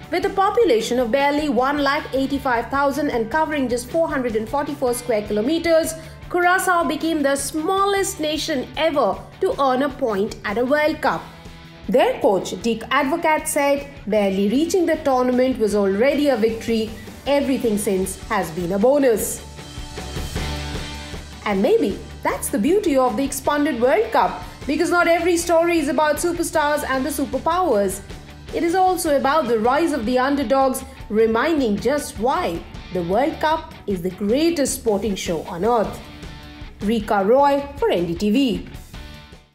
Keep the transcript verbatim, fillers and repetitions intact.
With a population of barely one lakh eighty-five thousand and covering just four hundred forty-four square kilometers, Curaçao became the smallest nation ever to earn a point at a World Cup. Their coach, Dick Advocaat, said barely reaching the tournament was already a victory. Everything since has been a bonus. And maybe that's the beauty of the expanded World Cup, because not every story is about superstars and the superpowers. It is also about the rise of the underdogs, reminding just why the World Cup is the greatest sporting show on earth. Rika Roy for N D T V.